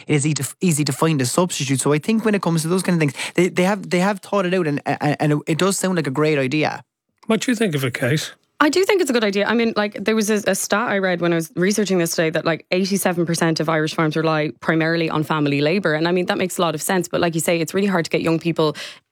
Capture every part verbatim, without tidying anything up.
it is easy to, easy to find a substitute. So I think when it comes to those kind of things, they, they have they have thought it out, and and it does sound like a great idea. What do you think of it, Kate? I do think it's a good idea. I mean, like, there was a, a stat I read when I was researching this today that like eighty-seven percent of Irish farms rely primarily on family labour. And I mean, that makes a lot of sense. But like you say, it's really hard to get young people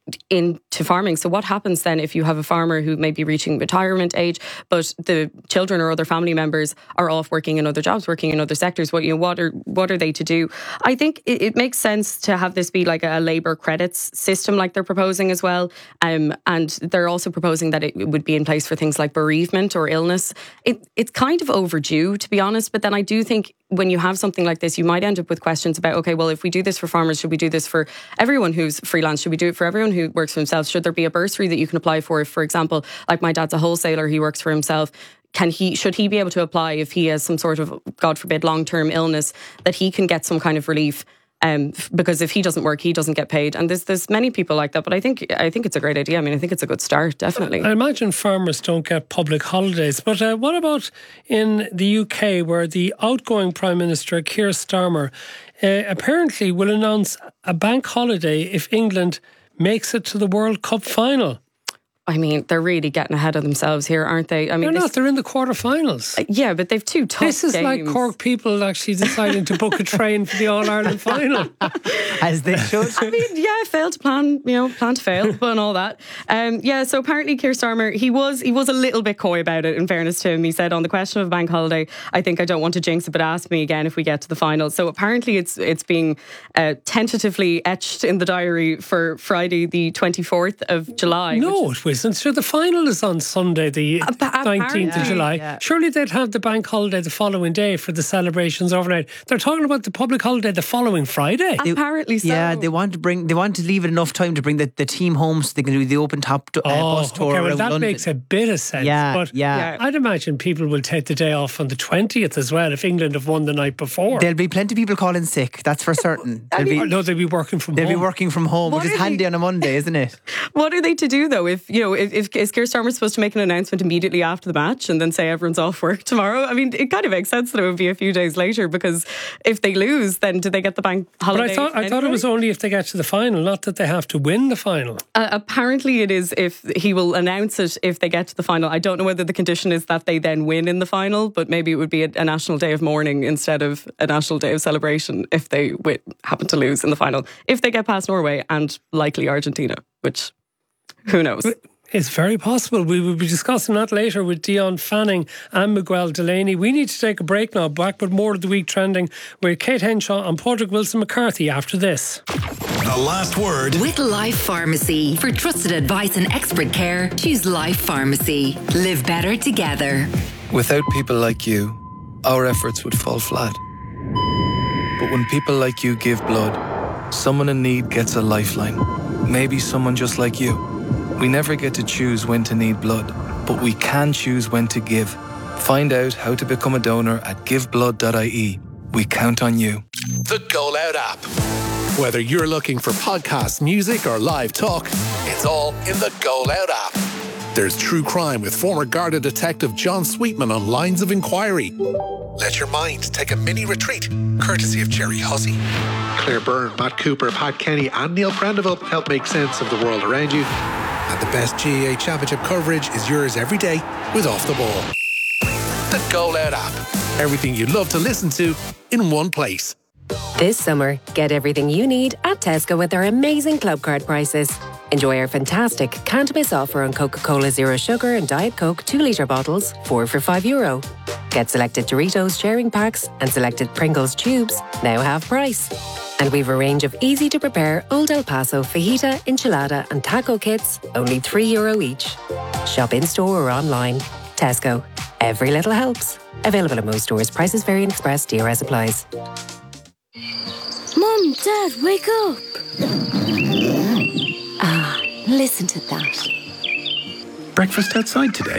into farming. So what happens then if you have a farmer who may be reaching retirement age, but the children or other family members are off working in other jobs, working in other sectors? What you know, what are what are they to do? I think it, it makes sense to have this be like a labour credits system, like they're proposing as well. Um, and they're also proposing that it would be in place for things like bereavement or illness. It, it's kind of overdue, to be honest. But then I do think when you have something like this, you might end up with questions about, okay, well, if we do this for farmers, should we do this for everyone who's freelance? Should we do it for everyone who works for themselves? Should there be a bursary that you can apply for? If, for example, like my dad's a wholesaler, he works for himself. Can he, should he be able to apply if he has some sort of, God forbid, long-term illness, that he can get some kind of relief? Um, because if he doesn't work, he doesn't get paid. And there's there's many people like that. But I think I think it's a great idea. I mean, I think it's a good start, definitely. I imagine farmers don't get public holidays. But uh, what about in the U K, where the outgoing Prime Minister, Keir Starmer, uh, apparently will announce a bank holiday if England makes it to the World Cup final? I mean, they're really getting ahead of themselves here, aren't they? I mean, they're not. They're in the quarterfinals. Uh, yeah, but they've two tough This is games. like Cork people actually deciding to book a train for the All-Ireland final. As they should. I mean, yeah, fail to plan, you know, plan to fail, and all that. Um, yeah, so apparently Keir Starmer, he was he was a little bit coy about it, in fairness to him. He said, on the question of a bank holiday, I think I don't want to jinx it, but ask me again if we get to the final. So apparently it's it's being uh, tentatively etched in the diary for Friday the twenty-fourth of July. No, it isn't. Sure, the final is on Sunday, the nineteenth of July. Yeah. Surely they'd have the bank holiday the following day for the celebrations overnight. They're talking about the public holiday the following Friday. They- Apparently so. Yeah, they want to bring. They want to leave it enough time to bring the, the team home so they can do the open top uh, Oh, bus tour okay, well around that London. makes a bit of sense. Yeah, but yeah. I'd imagine people will take the day off on the twentieth as well if England have won the night before. There'll be plenty of people calling sick. That's for certain. They'll be, Or no, they'll be working from they'll home. be working from home, What which is are handy they- on a Monday, isn't it? What are they to do though? If you know, if, if is Keir Starmer supposed to make an announcement immediately after the match and then say everyone's off work tomorrow? I mean, it kind of makes sense that it would be a few days later, because if they lose, then do they get the bank But holiday? I thought I thought it anyway? was only if they get to the final, not that they have to win the final. Uh, apparently, it is if he will announce it if they get to the final. I don't know whether the condition is that they then win in the final, but maybe it would be a, a national day of mourning instead of a national day of celebration if they win, happen to lose in the final. If they get past Norway and likely Argentina, which who knows. It's very possible. We will be discussing that later with Dion Fanning and Miguel Delaney. We need to take a break now. Back with more of the week trending with Kate Henshaw and Padraig Wilson McCarthy after this. The last word with Life Pharmacy. For trusted advice and expert care, choose Life Pharmacy. Live better together. Without people like you, our efforts would fall flat. But when people like you give blood, someone in need gets a lifeline. Maybe someone just like you. We never get to choose when to need blood, but we can choose when to give. Find out how to become a donor at give blood dot I E. We count on you. The Go Loud app. Whether you're looking for podcasts, music, or live talk, it's all in the Go Loud app. There's true crime with former Garda detective John Sweetman on Lines of Inquiry. Let your mind take a mini retreat, courtesy of Jerry Hussey. Claire Byrne, Matt Cooper, Pat Kenny and Neil Prendeville help make sense of the world around you. And the best G A A Championship coverage is yours every day with Off the Ball. The Go Loud app. Everything you love to listen to in one place. This summer, get everything you need at Tesco with our amazing club card prices. Enjoy our fantastic can't-miss offer on Coca-Cola Zero Sugar and Diet Coke two litre bottles, four for five euro. Get selected Doritos sharing packs and selected Pringles tubes, now half price. And we've a range of easy-to-prepare Old El Paso fajita, enchilada and taco kits, only three euro each. Shop in-store or online. Tesco. Every little helps. Available at most stores. Prices vary and express. D R S applies. Mum, Dad, wake up. Ah, listen to that. Breakfast outside today?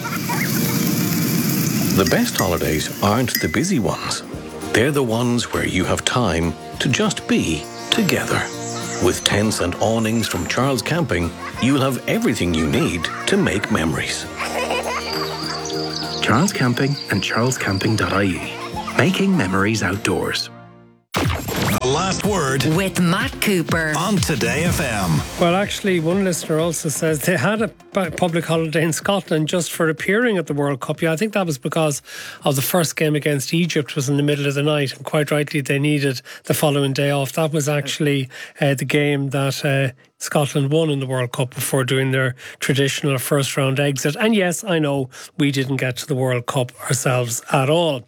The best holidays aren't the busy ones. They're the ones where you have time to just be together. With tents and awnings from Charles Camping, you'll have everything you need to make memories. Charles Camping and charles camping dot I E. Making memories outdoors. The Last Word with Matt Cooper on Today F M. Well, actually, one listener also says they had a public holiday in Scotland just for appearing at the World Cup. Yeah, I think that was because of the first game against Egypt was in the middle of the night, and quite rightly they needed the following day off. That was actually uh, the game that uh, Scotland won in the World Cup before doing their traditional first round exit. And yes, I know we didn't get to the World Cup ourselves at all.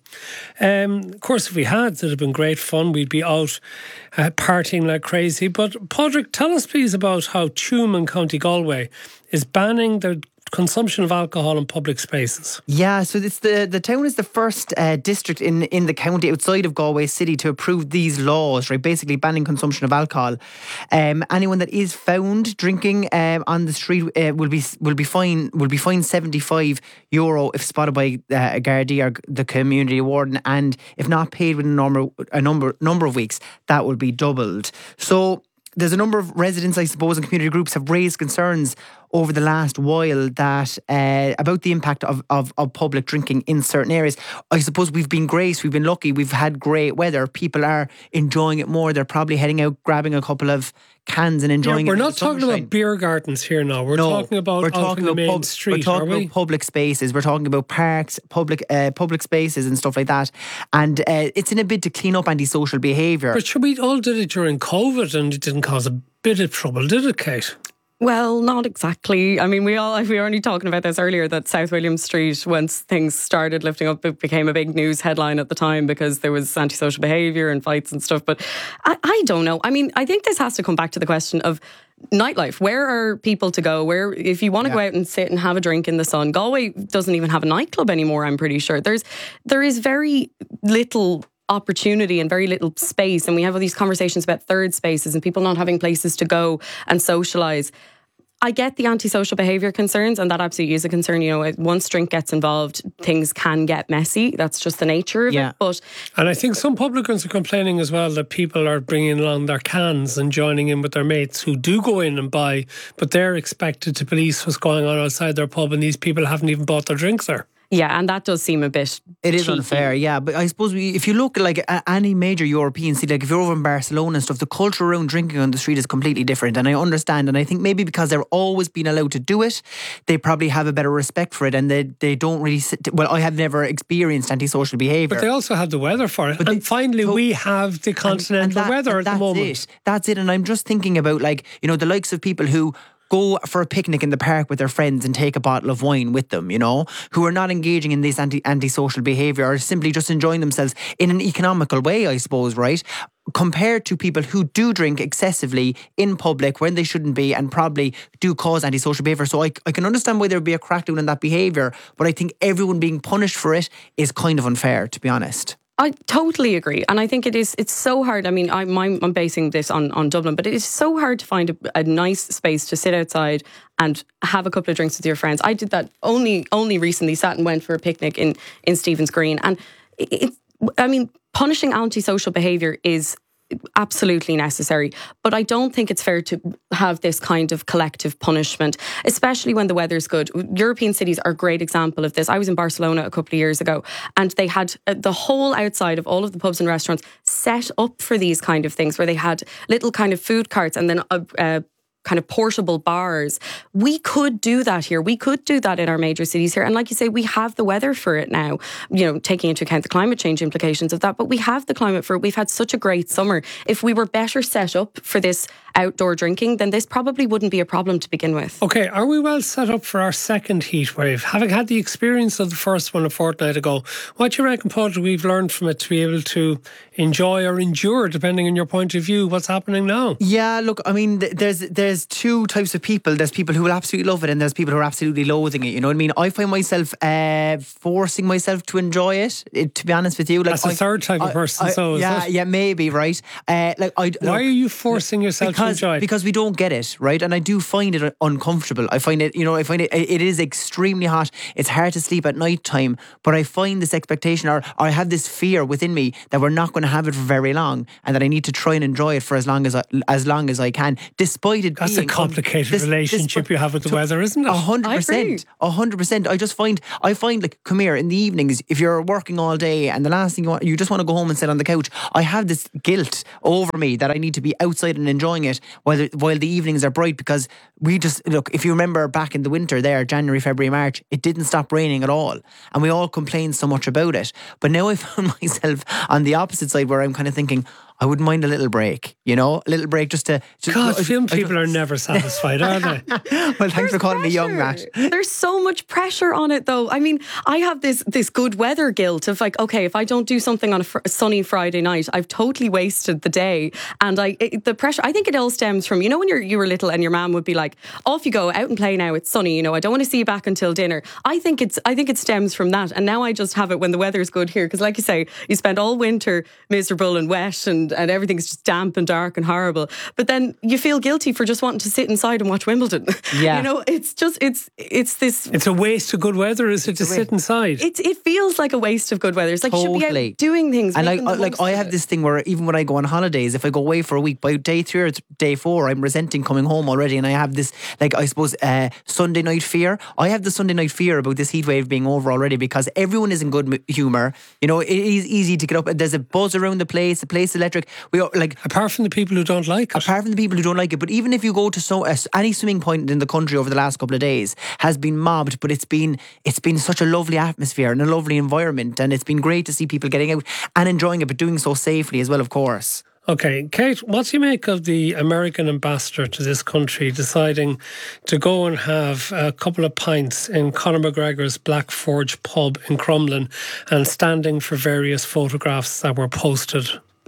Um, of course, if we had, it'd have been great fun. We'd be out uh, partying like crazy. But Padraig, tell us please about how Tuam in County Galway is banning the consumption of alcohol in public spaces. Yeah, so it's the, the town is the first uh, district in, in the county outside of Galway City to approve these laws, right? Basically banning consumption of alcohol. Um, anyone that is found drinking um, on the street uh, will be will be fined will be fined seventy-five euro if spotted by uh, a Gardaí or the community warden, and if not paid within a number a number number of weeks, that will be doubled. So there's a number of residents, I suppose, and community groups have raised concerns over the last while that uh, about the impact of, of, of public drinking in certain areas. I suppose we've been great, we've been lucky, we've had great weather. People are enjoying it more. They're probably heading out, grabbing a couple of cans and enjoying yeah, it. We're not talking about beer gardens here now. We're no, talking about we're out talking in the about main pub, street, We're talking are we? about public spaces. We're talking about parks, public uh, public spaces and stuff like that. And uh, it's in a bid to clean up antisocial behaviour. But sure, we all did it during COVID and it didn't cause a bit of trouble, did it, Kate? Well, not exactly. I mean, we all we were only talking about this earlier, that South William Street, once things started lifting up, it became a big news headline at the time because there was antisocial behaviour and fights and stuff. But I, I don't know. I mean, I think this has to come back to the question of nightlife. Where are people to go? Where, if you want to yeah. go out and sit and have a drink in the sun, Galway doesn't even have a nightclub anymore, I'm pretty sure. There's there is very little opportunity and very little space, and we have all these conversations about third spaces and people not having places to go and socialise. I get the antisocial behaviour concerns, and that absolutely is a concern. You know, once drink gets involved, things can get messy. That's just the nature of yeah. it. But and I think some publicans are complaining as well that people are bringing along their cans and joining in with their mates who do go in and buy, but they're expected to police what's going on outside their pub, and these people haven't even bought their drinks there. Yeah, and that does seem a bit It is cheeky. unfair, yeah. But I suppose we, if you look at like a, any major European city, like if you're over in Barcelona and stuff, the culture around drinking on the street is completely different. And I understand, and I think maybe because they're always been allowed to do it, they probably have a better respect for it, and they, they don't really sit, well, I have never experienced antisocial behaviour. But they also had the weather for it. But and they, finally, so, we have the continental and, and that, weather and at the moment. That's it. That's it. And I'm just thinking about, like, you know, the likes of people who go for a picnic in the park with their friends and take a bottle of wine with them, you know, who are not engaging in this anti antisocial behaviour or simply just enjoying themselves in an economical way, I suppose, right? Compared to people who do drink excessively in public when they shouldn't be and probably do cause antisocial behaviour. So I, I can understand why there would be a crackdown on that behaviour, but I think everyone being punished for it is kind of unfair, to be honest. I totally agree, and I think it is. It's so hard. I mean, I'm I'm, I'm basing this on, on Dublin, but it is so hard to find a, a nice space to sit outside and have a couple of drinks with your friends. I did that only only recently. Sat and went for a picnic in in Stephen's Green, and it, it I mean, punishing antisocial behaviour is absolutely necessary, but I don't think it's fair to have this kind of collective punishment, especially when the weather's good. European cities are a great example of this. I was in Barcelona a couple of years ago, and they had the whole outside of all of the pubs and restaurants set up for these kind of things, where they had little kind of food carts and then a, a kind of portable bars. We could do that here. We could do that in our major cities here. And like you say, we have the weather for it now, you know, taking into account the climate change implications of that. But we have the climate for it. We've had such a great summer. If we were better set up for this outdoor drinking, then this probably wouldn't be a problem to begin with. Okay, are we well set up for our second heat wave? Having had the experience of the first one a fortnight ago, what do you reckon, Padraig, we've learned from it to be able to enjoy or endure, depending on your point of view, what's happening now? Yeah, look, I mean, there's there's two types of people. There's people who will absolutely love it, and there's people who are absolutely loathing it. You know what I mean? I find myself uh, forcing myself to enjoy it, it, to be honest with you. Like, That's the third type I, of person, I, so is yeah, it? yeah, maybe, right? Uh, like, I, Why look, are you forcing yourself because, to enjoy it? Because we don't get it, right? And I do find it uncomfortable. I find it, you know, I find it, it is extremely hot. It's hard to sleep at night time, but I find this expectation, or, or I have this fear within me that we're not going to have it for very long, and that I need to try and enjoy it for as long as I, as long as I can, despite it That's being a complicated this, relationship this, you have with the weather, isn't it? A hundred percent, a hundred percent. I just find, I find like, come here in the evenings, if you're working all day and the last thing you want, you just want to go home and sit on the couch. I have this guilt over me that I need to be outside and enjoying it while the, while the evenings are bright, because we just, look, if you remember back in the winter there, January, February, March, it didn't stop raining at all. And we all complained so much about it. But now I found myself on the opposite side where I'm kind of thinking, I wouldn't mind a little break, you know, a little break just to... Just, God, I, film I, people I, are never satisfied, are they? Well, thanks There's for calling pressure. me young, Matt. There's so much pressure on it, though. I mean, I have this this good weather guilt of like, okay, if I don't do something on a, fr- a sunny Friday night, I've totally wasted the day. And I, it, the pressure, I think it all stems from, you know, when you're, you were little and your mum would be like, off you go, out and play now, it's sunny, you know, I don't want to see you back until dinner. I think it's, I think it stems from that. And now I just have it when the weather's good here. Because like you say, you spend all winter miserable and wet and, and everything's just damp and dark and horrible, but then you feel guilty for just wanting to sit inside and watch Wimbledon. Yeah. You know, it's just it's it's this It's a waste of good weather, is it, to sit inside? It it feels like a waste of good weather. It's like you should be Totally. out doing things. And like, making the I- like most I of have it. this thing where even when I go on holidays, if I go away for a week, by day three or day four, I'm resenting coming home already. And I have this, like, I suppose, uh, Sunday night fear. I have the Sunday night fear about this heat wave being over already, because everyone is in good m- humour. You know, it is easy to get up. There's a buzz around the place. The place is electric. We are, like, apart from the people who don't like it. Apart from the people who don't like it. But even if you go to so uh, any swimming point in the country over the last couple of days has been mobbed, but it's been it's been such a lovely atmosphere and a lovely environment, and it's been great to see people getting out and enjoying it, but doing so safely as well, of course. Okay, Kate, what do you make of the American ambassador to this country deciding to go and have a couple of pints in Conor McGregor's Black Forge pub in Crumlin and standing for various photographs that were posted?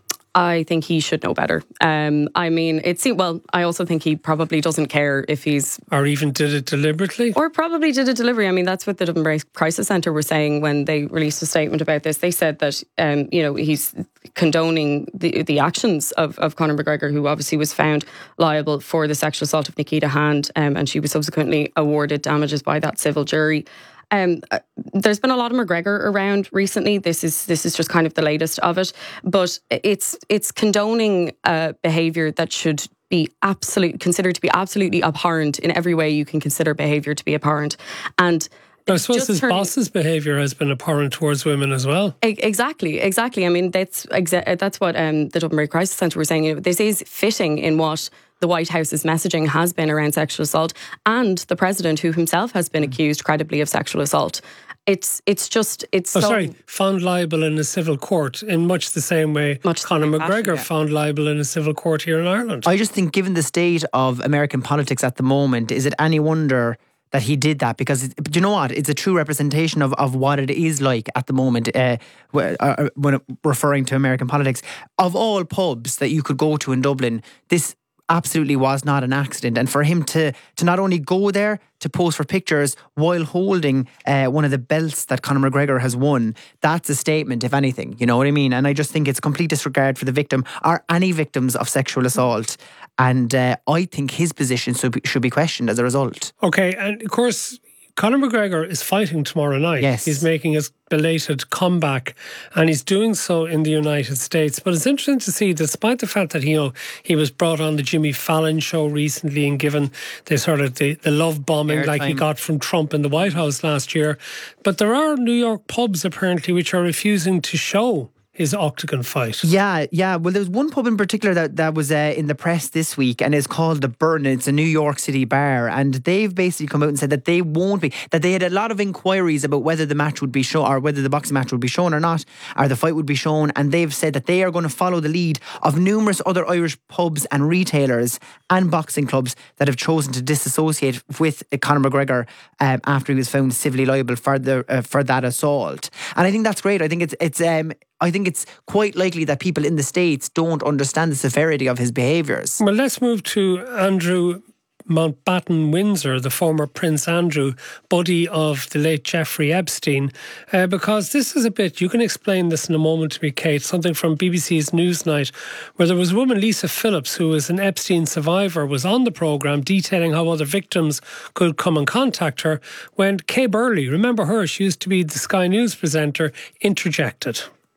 I think he should know better. Um, I mean, it seems, well, I also think he probably doesn't care if he's... Or even did it deliberately? Or probably did a delivery. I mean, that's what the Dublin Crisis Centre were saying when they released a statement about this. They said that, um, you know, he's condoning the the actions of, of Conor McGregor, who obviously was found liable for the sexual assault of Nikita Hand, um, and she was subsequently awarded damages by that civil jury. Um, there's been a lot of McGregor around recently. This is this is just kind of the latest of it, but it's it's condoning uh, behaviour that should be absolute considered to be absolutely abhorrent in every way you can consider behaviour to be abhorrent. And I suppose just his turning- boss's behaviour has been abhorrent towards women as well. E- Exactly, exactly. I mean, that's exa- that's what um, the Dublin Crisis Centre were saying. You know, this is fitting in what the White House's messaging has been around sexual assault, and the president, who himself has been accused credibly of sexual assault. It's it's just it's Oh, so sorry, found liable in a civil court in much the same way Conor McGregor found liable in a civil court here in Ireland. I just think, given the state of American politics at the moment, is it any wonder that he did that? Because it, but you know what, it's a true representation of, of what it is like at the moment, uh, wh- uh, when referring to American politics. Of all pubs that you could go to in Dublin, this absolutely was not an accident. And for him to to not only go there to pose for pictures while holding uh, one of the belts that Conor McGregor has won, that's a statement, if anything. You know what I mean? And I just think it's complete disregard for the victim or any victims of sexual assault. And uh, I think his position should be, should be questioned as a result. Okay, and of course, Conor McGregor is fighting tomorrow night. Yes. He's making his belated comeback, and he's doing so in the United States. But it's interesting to see, despite the fact that, you know, he was brought on the Jimmy Fallon show recently and given the sort of the, the love bombing Airtime. like he got from Trump in the White House last year. But there are New York pubs apparently which are refusing to show his octagon fight. Yeah, yeah. Well, there's one pub in particular that, that was uh, in the press this week, and it's called The Burn. It's a New York City bar, and they've basically come out and said that they won't be, that they had a lot of inquiries about whether the match would be shown, or whether the boxing match would be shown or not, or the fight would be shown, and they've said that they are going to follow the lead of numerous other Irish pubs and retailers and boxing clubs that have chosen to disassociate with Conor McGregor um, after he was found civilly liable for the uh, for that assault. And I think that's great. I think it's it's um. I think it's quite likely that people in the States don't understand the severity of his behaviours. Well, let's move to Andrew Mountbatten Windsor, the former Prince Andrew, buddy of the late Jeffrey Epstein, uh, because this is a bit, you can explain this in a moment to me, Kate, something from B B C's Newsnight, where there was a woman, Lisa Phillips, who was an Epstein survivor, was on the programme detailing how other victims could come and contact her, when Kay Burley, remember her, she used to be the Sky News presenter, interjected.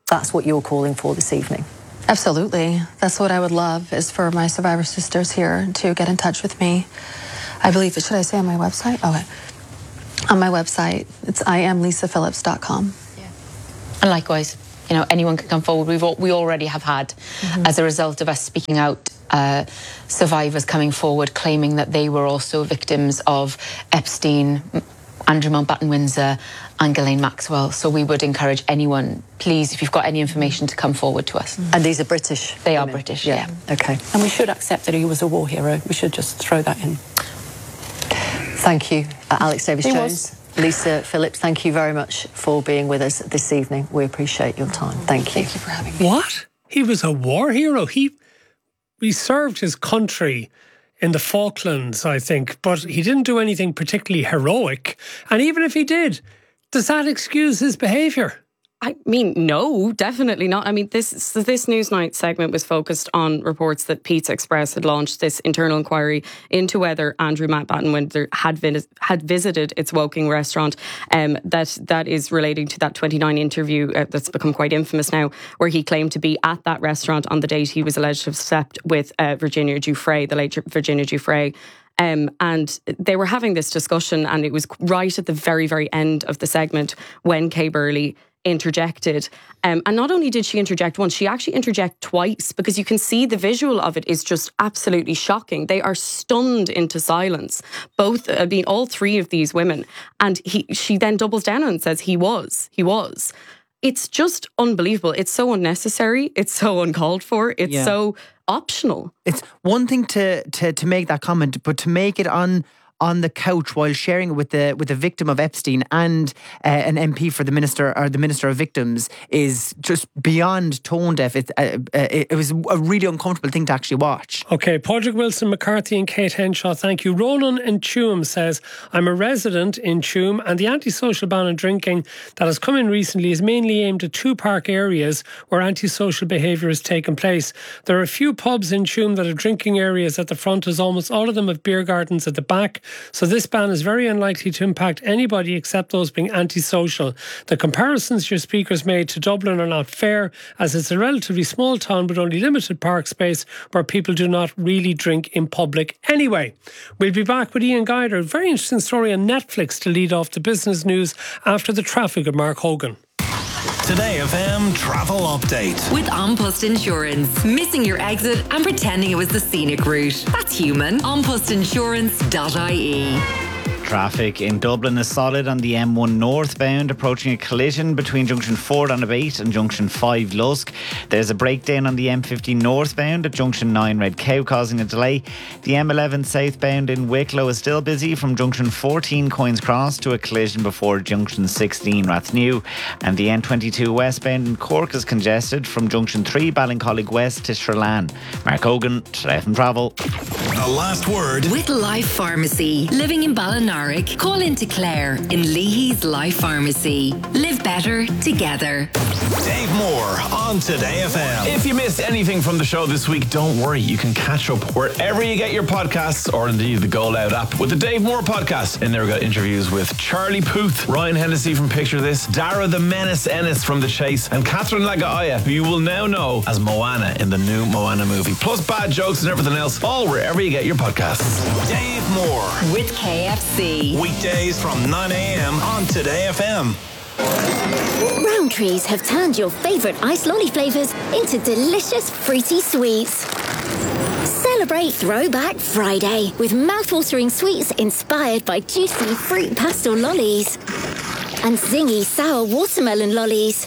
that's what you're calling for this evening. Absolutely. That's what I would love, is for my survivor sisters here to get in touch with me. I believe, should I say on my website? Okay. On my website, it's I am lisa phillips dot com. Yeah. And likewise, you know, anyone can come forward. We've all, we already have had, mm-hmm. as a result of us speaking out, uh, survivors coming forward claiming that they were also victims of Epstein, Andrew Mountbatten-Windsor and Ghislaine Maxwell. So we would encourage anyone, please, if you've got any information, to come forward to us. And these are British? They women. are British, yeah. yeah. Okay. And we should accept that he was a war hero. We should just throw that in. Thank you, uh, Alex Davies-Jones. Was. Lisa Phillips, thank you very much for being with us this evening. We appreciate your time. Thank you. Thank you for having me. What? He was a war hero? He, he served his country in the Falklands, I think, but he didn't do anything particularly heroic. And even if he did, does that excuse his behaviour? I mean, no, definitely not. I mean, this so this Newsnight segment was focused on reports that Pizza Express had launched this internal inquiry into whether Andrew Mountbatten-Windsor had vis- had visited its Woking restaurant. Um, that that is relating to that twenty-nine interview uh, that's become quite infamous now, where he claimed to be at that restaurant on the date he was alleged to have slept with uh, Virginia Giuffre, the late Virginia Giuffre. Um, and they were having this discussion, and it was right at the very, very end of the segment when Kay Burley interjected. Um, and not only did she interject once, she actually interjected twice, because you can see the visual of it is just absolutely shocking. They are stunned into silence. Both, I mean, all three of these women. And he, she then doubles down and says, he was, he was. It's just unbelievable. It's so unnecessary. It's so uncalled for. It's yeah. so optional. It's one thing to, to, to make that comment, but to make it on on the couch while sharing it with the with the victim of Epstein and uh, an M P for the minister or the Minister of Victims is just beyond tone deaf. It, uh, it, it was a really uncomfortable thing to actually watch. Okay, Padraig Wilson McCarthy and Kate Henshaw, thank you. Ronan in Tuam says, I'm a resident in Tuam, and the antisocial ban on drinking that has come in recently is mainly aimed at two park areas where antisocial behaviour has taken place. There are a few pubs in Tuam that have drinking areas at the front, as almost all of them have beer gardens at the back. So this ban is very unlikely to impact anybody except those being antisocial. The comparisons your speakers made to Dublin are not fair, as it's a relatively small town with only limited park space where people do not really drink in public anyway. We'll be back with Ian Guider. Very interesting story on Netflix to lead off the business news after the traffic of Mark Hogan. Today F M travel update. With An Post Insurance. Missing your exit and pretending it was the scenic route. That's human. an post insurance dot I E. Traffic in Dublin is solid on the M one northbound, approaching a collision between Junction four Donabate and Junction five Lusk. There's a breakdown on the M fifty northbound at Junction nine Red Cow, causing a delay. The M eleven southbound in Wicklow is still busy from Junction fourteen Coins Cross to a collision before Junction sixteen Rathnew. And the N twenty-two westbound in Cork is congested from Junction three Ballincollig West to Sherlan. Mark Hogan, F M Travel. The last word. With Life Pharmacy. Living in Ballinarick. Call into Claire in Leahy's Life Pharmacy. Live better together. Dave Moore on Today F M. If you missed anything from the show this week, don't worry. You can catch up wherever you get your podcasts, or indeed the Go Loud app with the Dave Moore podcast. And there we got interviews with Charlie Puth, Ryan Hennessy from Picture This, Dara the Menace Ennis from The Chase, and Catherine Lagaia, who you will now know as Moana in the new Moana movie. Plus bad jokes and everything else, all wherever you get your podcasts. Dave Moore with K F C. Weekdays from nine a.m. on Today F M. Rowntrees have turned your favourite ice lolly flavours into delicious fruity sweets. Celebrate Throwback Friday with mouthwatering sweets inspired by juicy fruit pastel lollies and zingy sour watermelon lollies,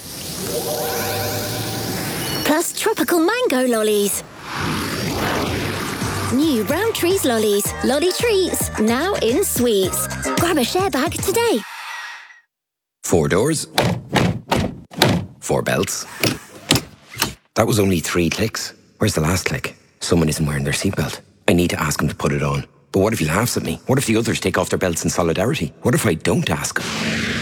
plus tropical mango lollies. New Rowntrees lollies, lolly treats, now in sweets. Grab a share bag today. Four doors. Four belts. That was only three clicks. Where's the last click? Someone isn't wearing their seatbelt. I need to ask them to put it on. But what if he laughs at me? What if the others take off their belts in solidarity? What if I don't ask him?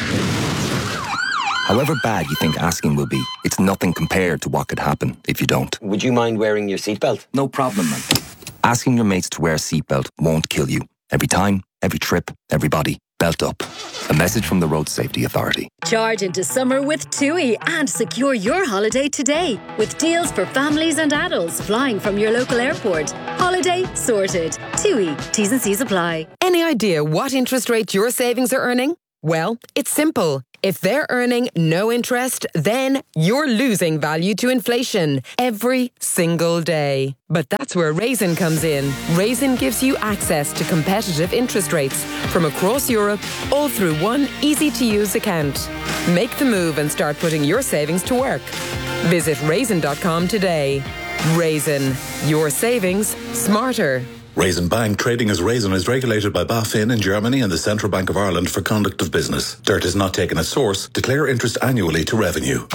However bad you think asking will be, it's nothing compared to what could happen if you don't. Would you mind wearing your seatbelt? No problem, man. Asking your mates to wear a seatbelt won't kill you. Every time, every trip, everybody. Belt up. A message from the Road Safety Authority. Charge into summer with TUI and secure your holiday today with deals for families and adults flying from your local airport. Holiday sorted. TUI. T's and C's apply. Any idea what interest rate your savings are earning? Well, it's simple. If they're earning no interest, then you're losing value to inflation every single day. But that's where Raisin comes in. Raisin gives you access to competitive interest rates from across Europe, all through one easy-to-use account. Make the move and start putting your savings to work. Visit raisin dot com today. Raisin, your savings smarter. Raisin Bank trading as Raisin is regulated by BaFin in Germany and the Central Bank of Ireland for conduct of business. Dirt is not taken as source. Declare interest annually to revenue.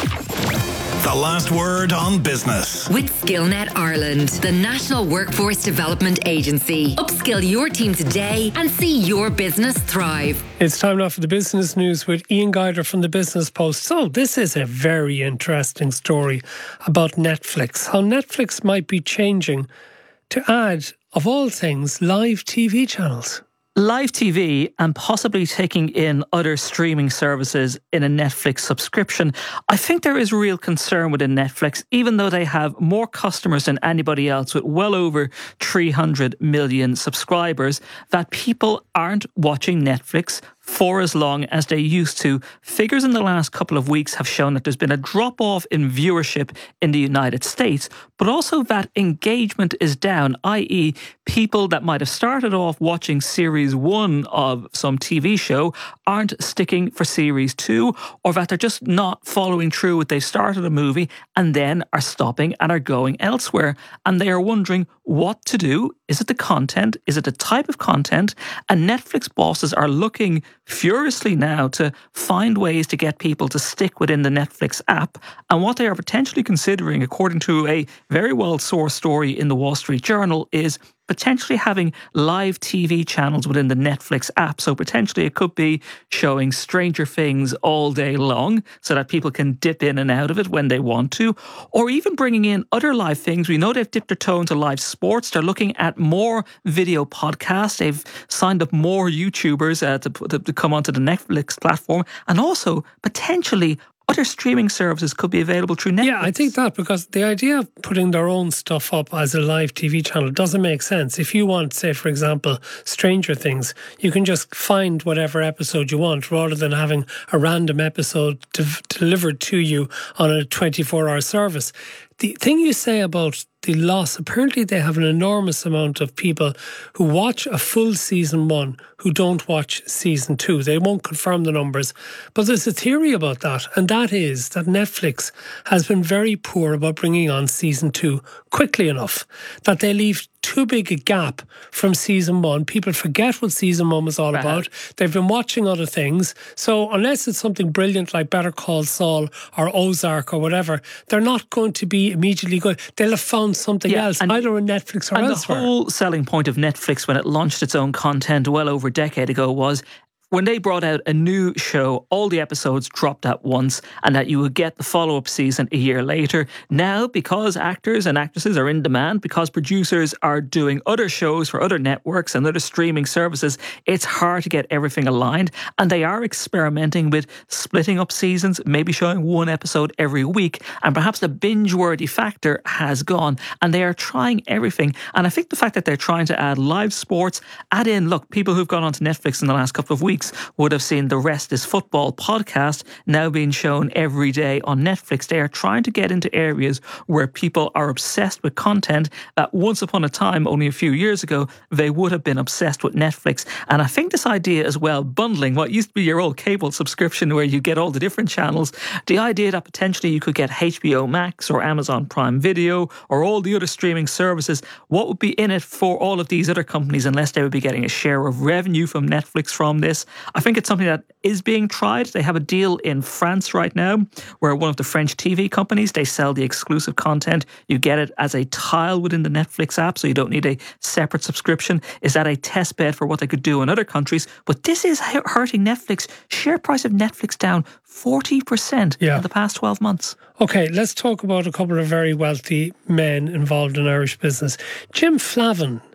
The last word on business. With SkillNet Ireland, the National Workforce Development Agency. Upskill your team today and see your business thrive. It's time now for the business news with Ian Guider from the Business Post. So this is a very interesting story about Netflix. How Netflix might be changing to add, of all things, live T V channels. Live T V and possibly taking in other streaming services in a Netflix subscription. I think there is real concern within Netflix, even though they have more customers than anybody else with well over three hundred million subscribers, that people aren't watching Netflix for as long as they used to. Figures in the last couple of weeks have shown that there's been a drop-off in viewership in the United States, but also that engagement is down, that is people that might have started off watching series one of some T V show aren't sticking for series two, or that they're just not following through with they started a movie and then are stopping and are going elsewhere. And they are wondering what to do. Is it the content? Is it the type of content? And Netflix bosses are looking furiously now to find ways to get people to stick within the Netflix app. And what they are potentially considering, according to a very well-sourced story in the Wall Street Journal, is potentially having live T V channels within the Netflix app. So potentially it could be showing Stranger Things all day long so that people can dip in and out of it when they want to, or even bringing in other live things. We know they've dipped their toe into live sports. They're looking at more video podcasts. They've signed up more YouTubers uh, to, to, to come onto the Netflix platform, and also potentially other streaming services could be available through Netflix. Yeah, I think that, because the idea of putting their own stuff up as a live T V channel doesn't make sense. If you want, say, for example, Stranger Things, you can just find whatever episode you want rather than having a random episode de- delivered to you on a twenty-four hour service. The thing you say about the loss, apparently they have an enormous amount of people who watch a full season one who don't watch season two. They won't confirm the numbers, but there's a theory about that, and that is that Netflix has been very poor about bringing on season two quickly enough, that they leave too big a gap from season one. People forget what season one was all right. about. They've been watching other things. So unless it's something brilliant like Better Call Saul or Ozark or whatever, they're not going to be immediately good. They'll have found something yeah, else, and, either on Netflix or and elsewhere. The whole selling point of Netflix when it launched its own content well over a decade ago was when they brought out a new show, all the episodes dropped at once, and that you would get the follow-up season a year later. Now, because actors and actresses are in demand, because producers are doing other shows for other networks and other streaming services, it's hard to get everything aligned. And they are experimenting with splitting up seasons, maybe showing one episode every week, and perhaps the binge-worthy factor has gone. And they are trying everything. And I think the fact that they're trying to add live sports, add in, look, people who've gone onto Netflix in the last couple of weeks would have seen the Rest is Football podcast now being shown every day on Netflix. They are trying to get into areas where people are obsessed with content that once upon a time, only a few years ago, they would have been obsessed with Netflix. And I think this idea as well, bundling what used to be your old cable subscription where you get all the different channels, the idea that potentially you could get H B O Max or Amazon Prime Video or all the other streaming services, what would be in it for all of these other companies unless they would be getting a share of revenue from Netflix from this? I think it's something that is being tried. They have a deal in France right now where one of the French T V companies, they sell the exclusive content. You get it as a tile within the Netflix app, so you don't need a separate subscription. Is that a test bed for what they could do in other countries? But this is hurting Netflix. Share price of Netflix down forty percent yeah. in the past twelve months. Okay, let's talk about a couple of very wealthy men involved in Irish business. Jim Flavin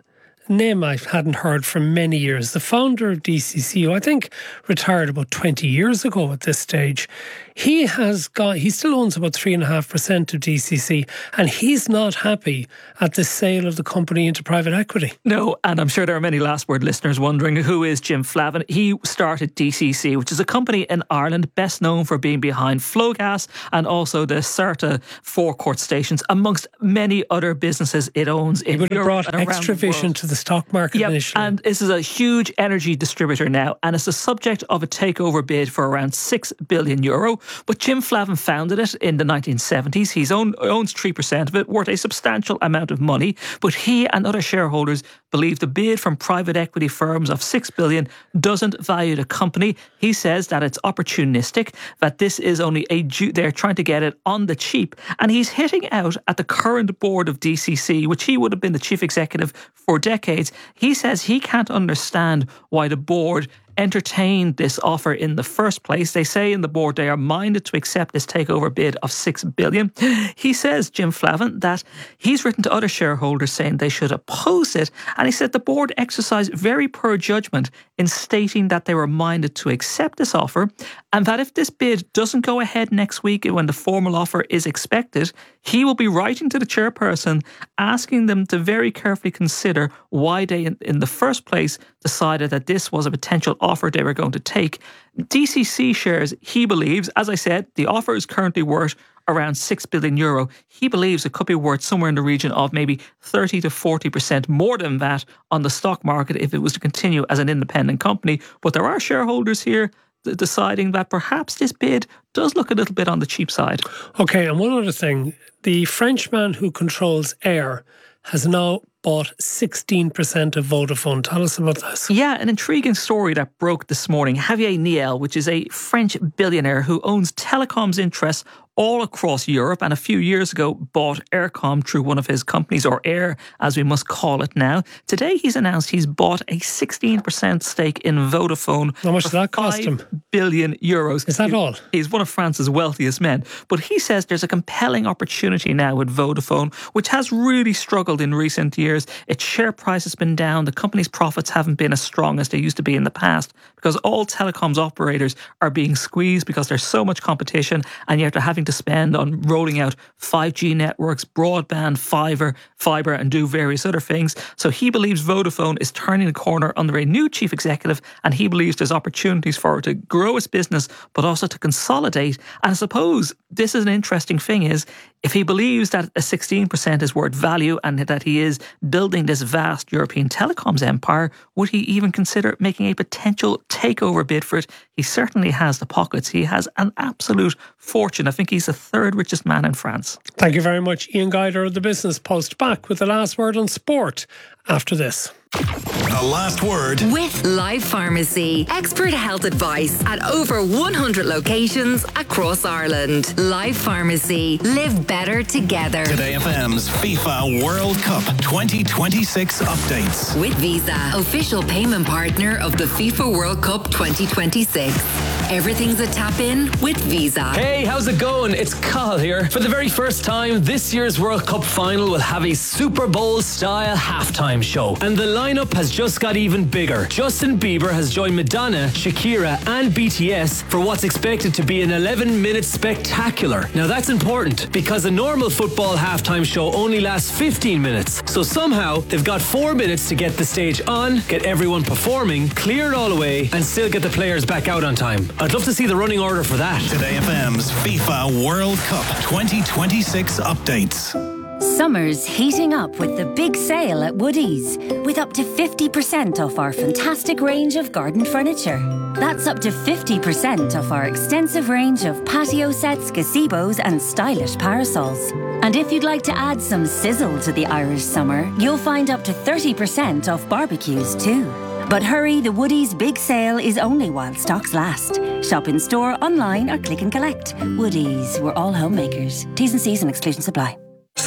name I hadn't heard for many years. The founder of D C C, who I think retired about twenty years ago at this stage, he has got, he still owns about three and a half percent of D C C, and he's not happy at the sale of the company into private equity. No, and I'm sure there are many Last Word listeners wondering who is Jim Flavin. He started D C C, which is a company in Ireland best known for being behind Flowgas and also the CERTA forecourt stations, amongst many other businesses it owns. It would have brought extra vision to the stock market yep, initially. And this is a huge energy distributor now, and it's the subject of a takeover bid for around six billion euro. But Jim Flavin founded it in the nineteen seventies. He own, owns three percent of it, worth a substantial amount of money. But he and other shareholders believe the bid from private equity firms of six billion doesn't value the company. He says that it's opportunistic, that this is only a, they're trying to get it on the cheap. And he's hitting out at the current board of D C C, which he would have been the chief executive for decades. He says he can't understand why the board entertained this offer in the first place. They say in the board they are minded to accept this takeover bid of six billion. He says, Jim Flavin, that he's written to other shareholders saying they should oppose it, and he said the board exercised very poor judgment in stating that they were minded to accept this offer, and that if this bid doesn't go ahead next week when the formal offer is expected, he will be writing to the chairperson asking them to very carefully consider why they in, in the first place decided that this was a potential offer they were going to take. D C C shares, he believes, as I said, the offer is currently worth around six billion euro. He believes it could be worth somewhere in the region of maybe thirty to forty percent more than that on the stock market if it was to continue as an independent company. But there are shareholders here deciding that perhaps this bid does look a little bit on the cheap side. Okay, and one other thing. The Frenchman who controls Air has now bought sixteen percent of Vodafone. Tell us about this. Yeah, an intriguing story that broke this morning. Javier Niel, which is a French billionaire who owns telecoms interests all across Europe, and a few years ago bought Aircom through one of his companies, or Air as we must call it now. Today he's announced he's bought a sixteen percent stake in Vodafone. How much did that cost him? Billion euros. Is that all? He's one of France's wealthiest men. But he says there's a compelling opportunity now with Vodafone, which has really struggled in recent years. Its share price has been down. The company's profits haven't been as strong as they used to be in the past, because all telecoms operators are being squeezed because there's so much competition, and yet they're having to spend on rolling out five G networks, broadband, fiber, fiber, and do various other things. So he believes Vodafone is turning the corner under a new chief executive, and he believes there's opportunities for it to grow its business, but also to consolidate. And I suppose this is an interesting thing is, if he believes that a sixteen percent is worth value and that he is building this vast European telecoms empire, would he even consider making a potential takeover bid for it? He certainly has the pockets. He has an absolute fortune. I think he's the third richest man in France. Thank you very much, Ian Guider of the Business Post. Back with the last word on sport after this. The last word with Life Pharmacy. Expert health advice at over one hundred locations across Ireland. Life Pharmacy. Live better together. Today F M's FIFA World Cup twenty twenty-six updates. With Visa, official payment partner of the FIFA World Cup twenty twenty-six. Everything's a tap in with Visa. Hey, how's it going? It's Cathal here. For the very first time, this year's World Cup final will have a Super Bowl style halftime show. And the lineup has just got even bigger. Justin Bieber has joined Madonna, Shakira, and B T S for what's expected to be an eleven minute spectacular. Now that's important because a normal football halftime show only lasts fifteen minutes. So somehow they've got four minutes to get the stage on, get everyone performing, clear it all away, and still get the players back out on time. I'd love to see the running order for that. Today F M's FIFA World Cup twenty twenty-six updates. Summer's heating up with the big sale at Woodies, with up to fifty percent off our fantastic range of garden furniture. That's up to fifty percent off our extensive range of patio sets, gazebos and stylish parasols. And if you'd like to add some sizzle to the Irish summer, you'll find up to thirty percent off barbecues too. But hurry, the Woodies big sale is only while stocks last. Shop in store, online or click and collect. Woodies, we're all homemakers. T's and C's and exclusions apply.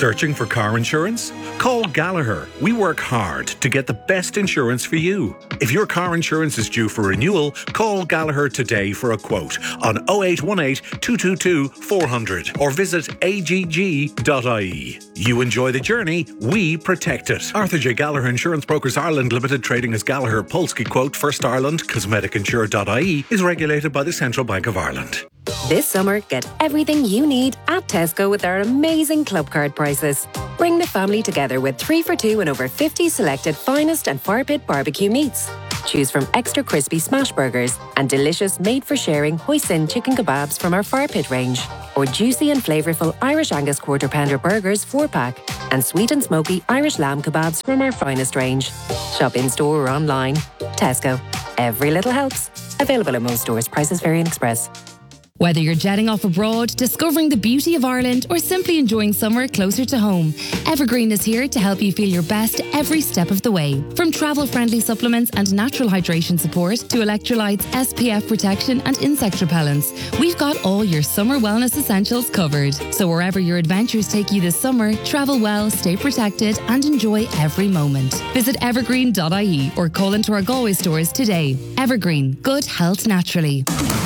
Searching for car insurance? Call Gallagher. We work hard to get the best insurance for you. If your car insurance is due for renewal, call Gallagher today for a quote on oh eight one eight, two two two, four hundred or visit a g g dot i e. You enjoy the journey, we protect it. Arthur J. Gallagher Insurance Brokers Ireland Limited, trading as Gallagher Polski Quote First Ireland, cosmetic insure dot i e, is regulated by the Central Bank of Ireland. This summer, get everything you need at Tesco with our amazing club card prices. Bring the family together with three for two and over fifty selected finest and fire pit barbecue meats. Choose from extra crispy smash burgers and delicious made-for-sharing hoisin chicken kebabs from our fire pit range, or juicy and flavourful Irish Angus quarter pounder burgers four-pack, and sweet and smoky Irish lamb kebabs from our finest range. Shop in-store or online. Tesco. Every little helps. Available at most stores. Prices vary in Express. Whether you're jetting off abroad, discovering the beauty of Ireland, or simply enjoying summer closer to home, Evergreen is here to help you feel your best every step of the way. From travel-friendly supplements and natural hydration support to electrolytes, S P F protection and insect repellents, we've got all your summer wellness essentials covered. So wherever your adventures take you this summer, travel well, stay protected and enjoy every moment. Visit evergreen dot i e or call into our Galway stores today. Evergreen, good health naturally.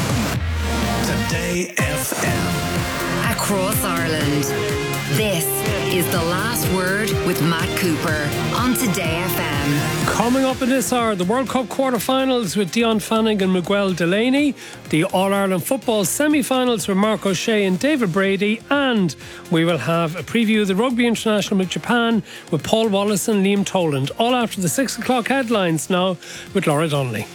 Today F M. Across Ireland. This is The Last Word with Matt Cooper on Today F M. Coming up in this hour, the World Cup quarter-finals with Dion Fanning and Miguel Delaney, the All-Ireland football semi-finals with Mark O'Shea and David Brady, and we will have a preview of the Rugby International with Japan with Paul Wallace and Liam Toland, all after the six o'clock headlines now with Laura Donnelly.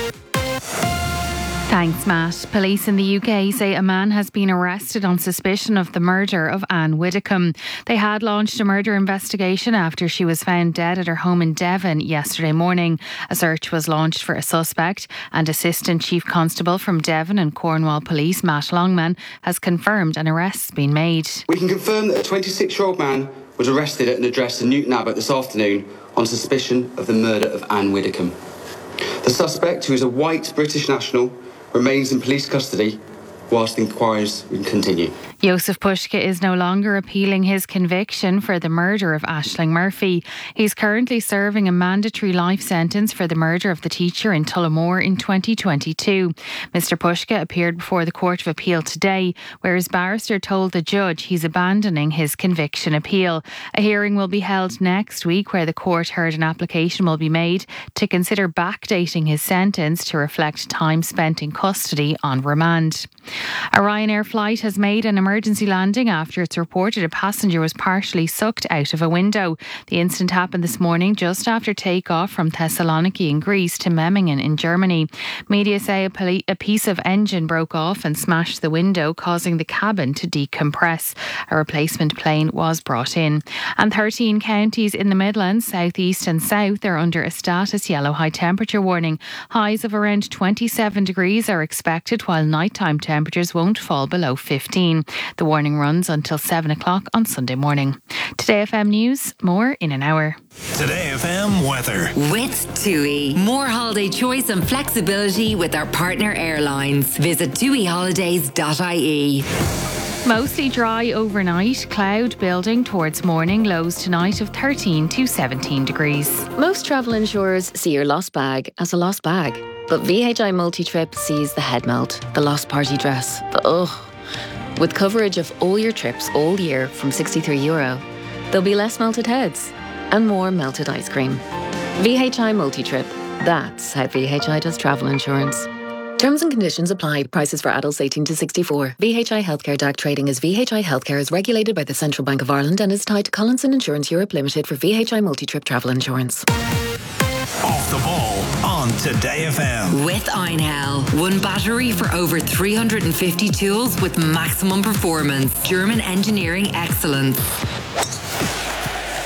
Thanks, Matt. Police in the U K say a man has been arrested on suspicion of the murder of Anne Widdecombe. They had launched a murder investigation after she was found dead at her home in Devon yesterday morning. A search was launched for a suspect, and Assistant Chief Constable from Devon and Cornwall Police, Matt Longman, has confirmed an arrest has been made. We can confirm that a twenty-six-year-old man was arrested at an address in Newton Abbot this afternoon on suspicion of the murder of Anne Widdecombe. The suspect, who is a white British national, remains in police custody whilst inquiries continue. Joseph Pushka is no longer appealing his conviction for the murder of Aisling Murphy. He's currently serving a mandatory life sentence for the murder of the teacher in Tullamore in twenty twenty-two. Mister Pushka appeared before the Court of Appeal today, where his barrister told the judge he's abandoning his conviction appeal. A hearing will be held next week where the court heard an application will be made to consider backdating his sentence to reflect time spent in custody on remand. A Ryanair flight has made an emergency landing after it's reported a passenger was partially sucked out of a window. The incident happened this morning just after takeoff from Thessaloniki in Greece to Memmingen in Germany. Media say a, poli- a piece of engine broke off and smashed the window, causing the cabin to decompress. A replacement plane was brought in. And thirteen counties in the Midlands, South East and South are under a status yellow high temperature warning. Highs of around twenty-seven degrees are expected, while nighttime temperatures won't fall below fifteen. The warning runs until seven o'clock on Sunday morning. Today F M News, more in an hour. Today F M weather. With TUI. More holiday choice and flexibility with our partner airlines. Visit T U I holidays dot I E. Mostly dry overnight, cloud building towards morning, lows tonight of thirteen to seventeen degrees. Most travel insurers see your lost bag as a lost bag. But V H I Multi-Trip sees the head melt, the lost party dress, the ugh. With coverage of all your trips all year from sixty-three euro, there'll be less melted heads and more melted ice cream. V H I Multi-Trip. That's how V H I does travel insurance. Terms and conditions apply. Prices for adults eighteen to sixty-four. V H I Healthcare D A C trading as V H I Healthcare is regulated by the Central Bank of Ireland and is tied to Collinson Insurance Europe Limited for V H I Multi-Trip travel insurance. Off the ball on Today F M. With Einhell. One battery for over three hundred fifty tools with maximum performance. German engineering excellence.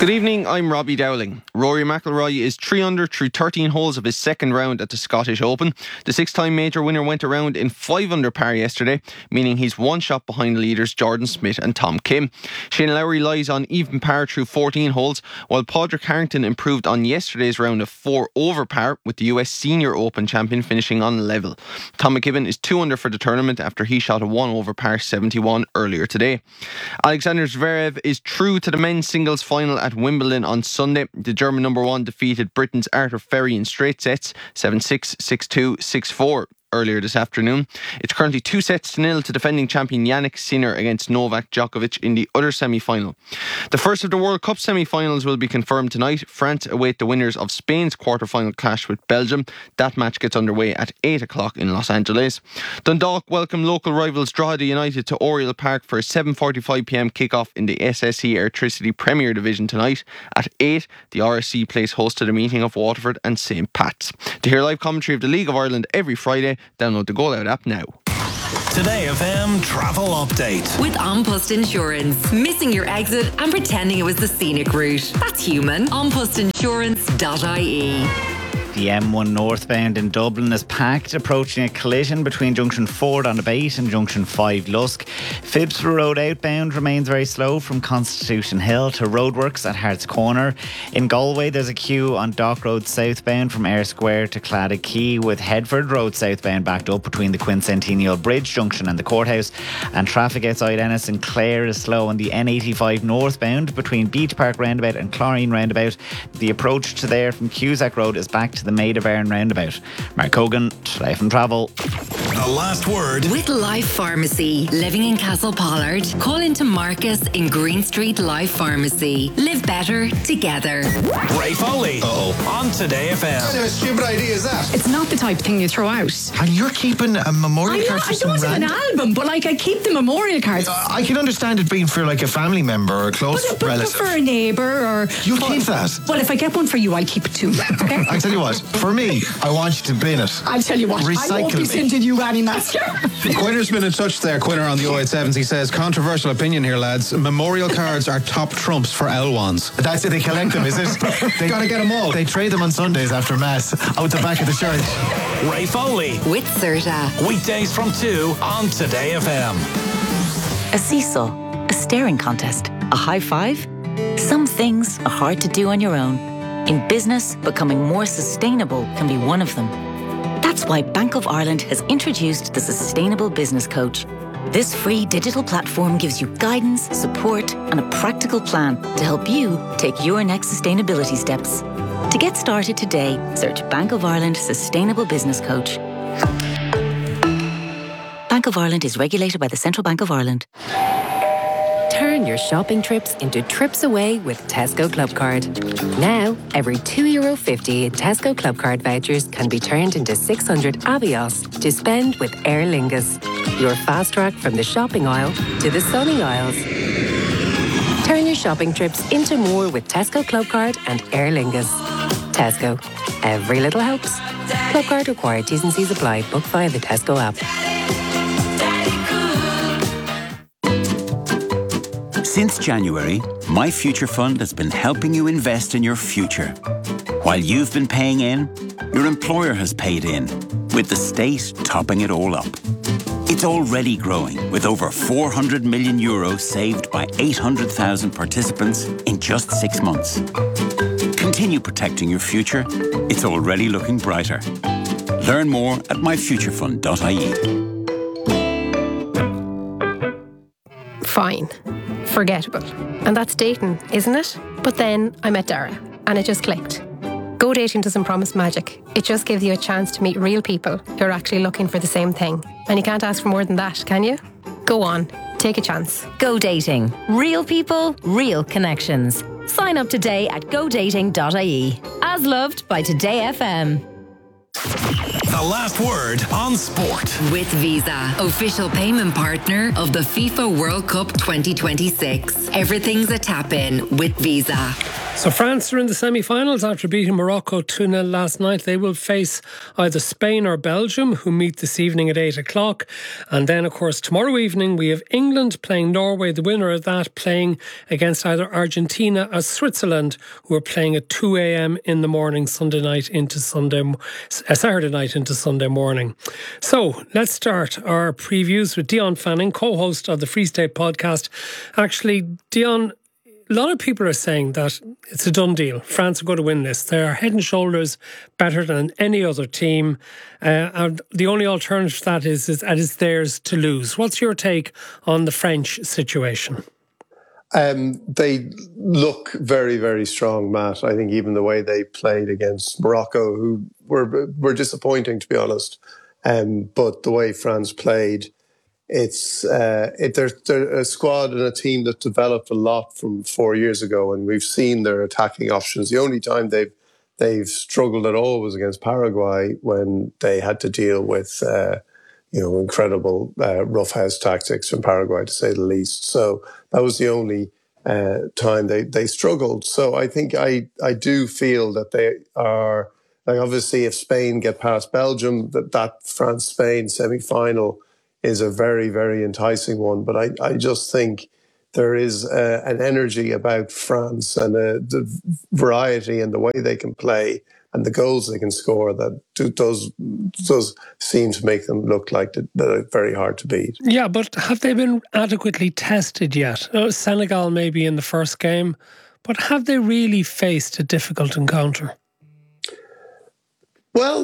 Good evening, I'm Robbie Dowling. Rory McIlroy is three under through thirteen holes of his second round at the Scottish Open. The six-time major winner went around in five under par yesterday, meaning he's one shot behind leaders Jordan Smith and Tom Kim. Shane Lowry lies on even par through fourteen holes, while Padraig Harrington improved on yesterday's round of four over par, with the U S Senior Open champion finishing on level. Tom McKibben is two under for the tournament after he shot a one over par seventy-one earlier today. Alexander Zverev is through to the men's singles final at Wimbledon on Sunday. The German number one defeated Britain's Arthur Ferry in straight sets, seven six, six two, six four. Earlier this afternoon. It's currently two sets to nil to defending champion Yannick Sinner against Novak Djokovic in the other semi-final. The first of the World Cup semi-finals will be confirmed tonight. France await the winners of Spain's quarter-final clash with Belgium. That match gets underway at eight o'clock in Los Angeles. Dundalk welcome local rivals Drogheda United to Oriel Park for a seven forty-five p m kick-off in the S S E Airtricity Premier Division tonight. At eight, the R S C plays host to the meeting of Waterford and Saint Pat's. To hear live commentary of the League of Ireland every Friday, download the Go Loud app now. Today F M travel update with An Post Insurance. Missing your exit and pretending it was the scenic route. That's human. an post insurance dot I E. The M one northbound in Dublin is packed, approaching a collision between Junction four Donabate and Junction five Lusk. Phibsborough Road outbound remains very slow from Constitution Hill to roadworks at Hart's Corner. In Galway, there's a queue on Dock Road southbound from Ayr Square to Claddagh Quay, with Headford Road southbound backed up between the Quincentennial Bridge Junction and the courthouse. And traffic outside Ennis and Clare is slow on the N eighty-five northbound between Beach Park Roundabout and Chlorine Roundabout. The approach to there from Cusack Road is back to the Maid of Erin roundabout. Mark Hogan, Life and Travel. The last word with Life Pharmacy. Living in Castle Pollard, call into Marcus in Green Street Life Pharmacy. Live better together. Ray Foley. Uh-oh. On Today F M. What kind of a stupid idea is that? It's not the type of thing you throw out. And you're keeping a memorial I card know, for I some don't have an random... album, but like I keep the memorial cards. Uh, I can understand it being for like a family member or a close but, but, relative. But for a neighbour or... You'll but, keep that. Well, if I get one for you, I'll keep it too. Okay? I tell you what, for me, I want you to bin it. I'll tell you what, Recycle I won't be me. sending you any masks. Quinner's been in touch there, Quinner on the oh eight sevens. He says, controversial opinion here, lads. Memorial cards are top trumps for L ones. That's it, they collect them, is it? They gotta get them all. They trade them on Sundays after Mass, out the back of the church. Ray Foley. With Serta. Weekdays from two on Today F M. A seesaw, a staring contest, a high five. Some things are hard to do on your own. In business, becoming more sustainable can be one of them. That's why Bank of Ireland has introduced the Sustainable Business Coach. This free digital platform gives you guidance, support, and a practical plan to help you take your next sustainability steps. To get started today, search Bank of Ireland Sustainable Business Coach. Bank of Ireland is regulated by the Central Bank of Ireland. Turn your shopping trips into trips away with Tesco Club Card. Now, every two euro fifty in Tesco Club Card vouchers can be turned into six hundred Avios to spend with Aer Lingus. Your fast track from the shopping aisle to the sunny aisles. Turn your shopping trips into more with Tesco Club Card and Aer Lingus. Tesco. Every little helps. Club Card required. T's and C's apply. Book via the Tesco app. Since January, My Future Fund has been helping you invest in your future. While you've been paying in, your employer has paid in, with the state topping it all up. It's already growing, with over four hundred million euros saved by eight hundred thousand participants in just six months. Continue protecting your future. It's already looking brighter. Learn more at my future fund dot I E. Fine. Forgettable. And that's dating, isn't it? But then I met Dara, and it just clicked. Go Dating doesn't promise magic. It just gives you a chance to meet real people who are actually looking for the same thing. And you can't ask for more than that, can you? Go on. Take a chance. Go Dating. Real people, real connections. Sign up today at go dating dot I E. As loved by Today F M. The last word on sport. With Visa, official payment partner of the FIFA World Cup twenty twenty-six. Everything's a tap in with Visa. So France are in the semi-finals after beating Morocco two nil last night. They will face either Spain or Belgium, who meet this evening at eight o'clock. And then, of course, tomorrow evening we have England playing Norway, the winner of that playing against either Argentina or Switzerland, who are playing at two a.m. in the morning, Sunday night into Sunday, uh, Saturday night into Sunday morning. So let's start our previews with Dion Fanning, co-host of the Free State podcast. Actually, Dion, a lot of people are saying that it's a done deal. France are going to win this. They are head and shoulders better than any other team. Uh, and the only alternative to that is, is that it's theirs to lose. What's your take on the French situation? Um, they look very, very strong, Matt. I think even the way they played against Morocco, who were were disappointing, to be honest. Um, but the way France played, It's uh, it, they're, they're a squad and a team that developed a lot from four years ago, and we've seen their attacking options. The only time they've they've struggled at all was against Paraguay when they had to deal with uh, you know incredible uh, roughhouse tactics from Paraguay, to say the least. So that was the only uh, time they they struggled. So I think I I do feel that they are, like, obviously if Spain get past Belgium, that that France Spain semi final is a very, very enticing one. But I, I just think there is uh, an energy about France and uh, the variety and the way they can play and the goals they can score that do, does, does seem to make them look like they're very hard to beat. Yeah, but have they been adequately tested yet? Oh, Senegal maybe in the first game, but have they really faced a difficult encounter? Well,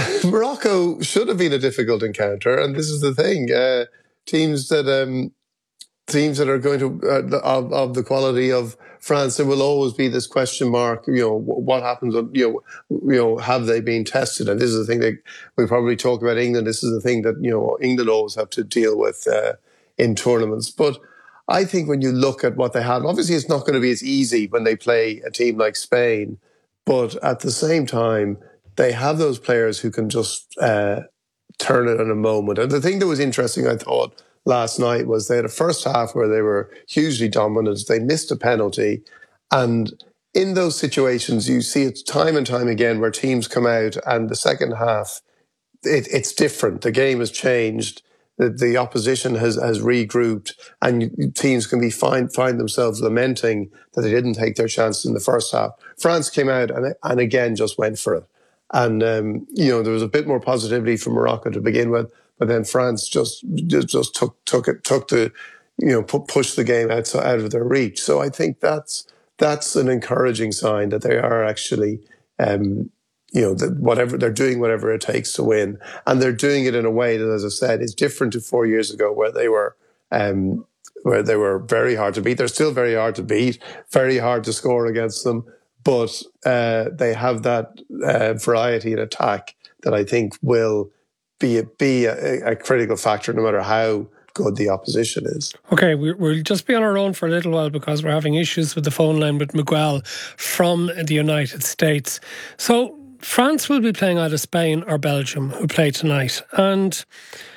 Morocco should have been a difficult encounter, and this is the thing: uh, teams that um, teams that are going to uh, of, of the quality of France, there will always be this question mark. You know, what happens? You know, you know, have they been tested? And this is the thing that we probably talk about England. This is the thing that you know England always have to deal with uh, in tournaments. But I think when you look at what they have, obviously it's not going to be as easy when they play a team like Spain, but at the same time, they have those players who can just uh, turn it in a moment. And the thing that was interesting, I thought, last night was they had a first half where they were hugely dominant. They missed a penalty. And in those situations, you see it time and time again where teams come out and the second half, it, it's different. The game has changed. The, the opposition has, has regrouped, and teams can be find, find themselves lamenting that they didn't take their chances in the first half. France came out and, and again just went for it. And, um, you know, there was a bit more positivity from Morocco to begin with, but then France just just, just took took it, took the, you know, pu- pushed the game out, out of their reach. So I think that's that's an encouraging sign that they are actually, um, you know, that whatever they're doing, whatever it takes to win. And they're doing it in a way that, as I said, is different to four years ago where they were, um, where they were very hard to beat. They're still very hard to beat, very hard to score against them. But uh, they have that uh, variety in attack that I think will be a, be a, a critical factor no matter how good the opposition is. Okay, we'll just be on our own for a little while because we're having issues with the phone line with Miguel from the United States. So France will be playing either Spain or Belgium, who play tonight. And